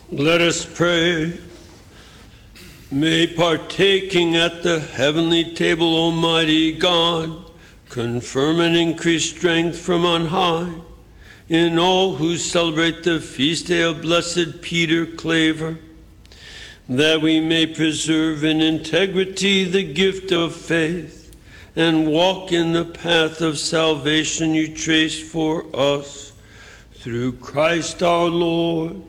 Let us pray. May partaking at the heavenly table, Almighty God, confirm and increase strength from on high in all who celebrate the feast day of Blessed Peter Claver, that we may preserve in integrity the gift of faith and walk in the path of salvation you trace for us through Christ our Lord.